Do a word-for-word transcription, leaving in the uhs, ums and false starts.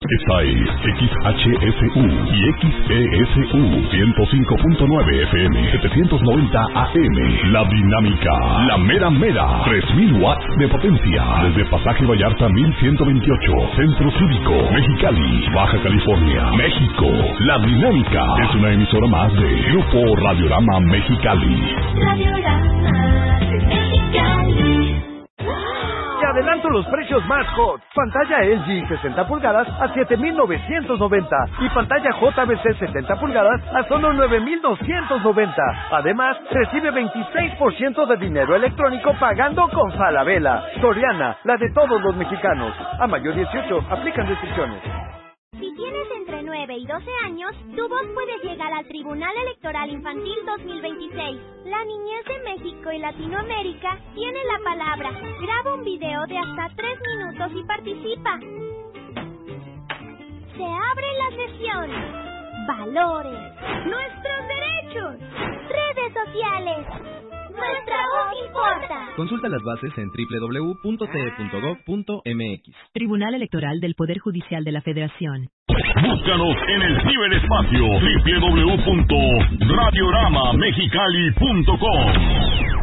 Esta es X H F U y X E S U ciento cinco punto nueve F M, setecientos noventa A M. La Dinámica, la mera mera, tres mil watts de potencia. Desde Pasaje Vallarta mil ciento veintiocho, Centro Cívico, Mexicali, Baja California, México. La Dinámica es una emisora más de Grupo Radiorama Mexicali. Radiorama Mexicali. Te adelanto los precios más hot. Pantalla L G sesenta pulgadas a siete mil novecientos noventa y pantalla J B C setenta pulgadas a solo nueve mil doscientos noventa. Además, recibe veintiséis por ciento de dinero electrónico pagando con Falabella. Soriana, la de todos los mexicanos. A mayo dieciocho, aplican restricciones. Si tienes entre nueve y doce años, tu voz puede llegar al Tribunal Electoral Infantil dos mil veintiséis. La niñez de México y Latinoamérica tiene la palabra. Graba un video de hasta tres minutos y participa. Se abre la sesión. Valores. Nuestros derechos. Redes sociales. Nuestra voz importa. Consulta las bases en doble u doble u doble u punto c e punto gov punto m x. Tribunal Electoral del Poder Judicial de la Federación. Búscanos en el ciberespacio doble u doble u doble u punto radiorama mexicali punto com.